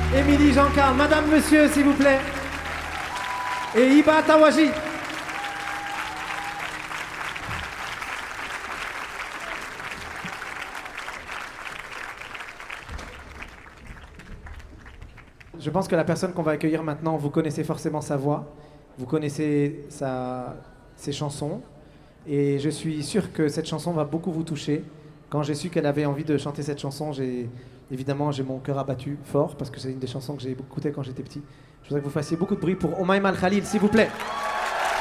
Émilie Jean-Carl, Madame, Monsieur, s'il vous plaît. Et Iba Tawaji. Je pense que la personne qu'on va accueillir maintenant, vous connaissez forcément sa voix, vous connaissez ses chansons, et je suis sûr que cette chanson va beaucoup vous toucher. Quand j'ai su qu'elle avait envie de chanter cette chanson, évidemment j'ai mon cœur abattu fort, parce que c'est une des chansons que j'ai beaucoup écoutées quand j'étais petit. Je voudrais que vous fassiez beaucoup de bruit pour Omaïm Al Khalil, s'il vous plaît.